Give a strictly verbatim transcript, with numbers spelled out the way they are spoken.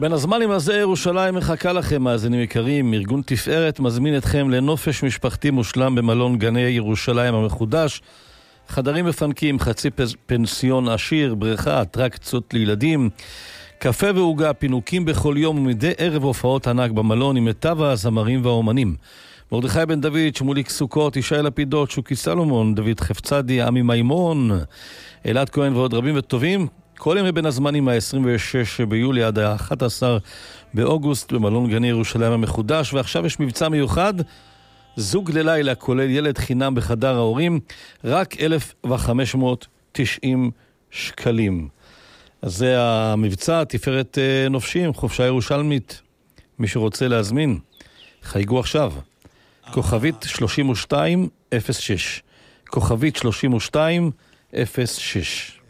בין הזמנים הזה ירושלים מחכה לכם, מאזינים יקרים. ארגון תפארת מזמין אתכם לנופש משפחתי מושלם במלון גני ירושלים המחודש. חדרים מפנקים, חצי פנסיון עשיר, בריכה, אטרקציות לילדים, קפה ועוגה, פינוקים בכל יום ומדי ערב הופעות ענק במלון עם מיטב הזמרים והאומנים. מרדכי בן דוד, שמוליק סוכות, ישי לפידות, שוקי סלומון, דוד חפצדי, עמי מימון, אלעד כהן ועוד רבים וטובים. כל ימי בין הזמנים ה-עשרים ושש ביולי עד ה-אחד עשר באוגוסט במלון גני ירושלים המחודש. ועכשיו יש מבצע מיוחד, זוג ללילה כולל ילד חינם בחדר ההורים, רק אלף וחמש מאות ותשעים שקלים. אז זה המבצע, תפארת נופשים, חופשה ירושלמית. מי שרוצה להזמין, חייגו עכשיו. כוכבית שלושים ושתיים אפס שש. כוכבית שלושים ושתיים אפס שש.